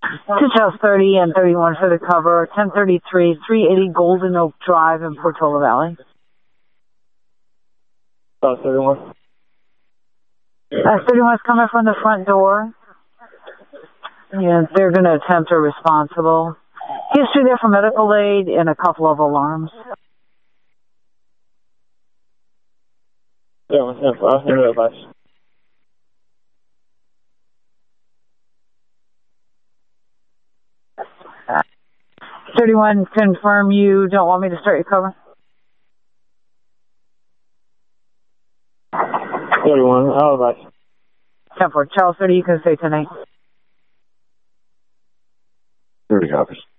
2 Charles 30 and 31 for the cover. 1033, 380 Golden Oak Drive in Portola Valley. 31. 31's coming from the front door. Yeah, they're going to attempt a responsible. History there for medical aid and a couple of alarms. Yeah, I'll hear the advice. 31, confirm you don't want me to start your cover? 31, I'll advise. 10-4. Charles 30, you can say tonight. 30 copies.